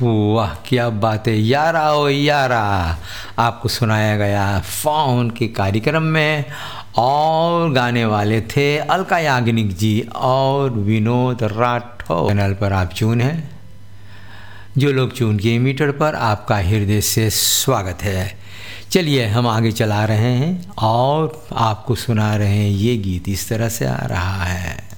वाह क्या बात है, यारा ओ यारा आपको सुनाया गया फ़ोन के कार्यक्रम में। और गाने वाले थे अलका याग्निक जी और विनोद राठौर। चैनल पर आप चून हैं, जो लोग चून के मीटर पर आपका हृदय से स्वागत है। चलिए हम आगे चला रहे हैं और आपको सुना रहे हैं। ये गीत इस तरह से आ रहा है।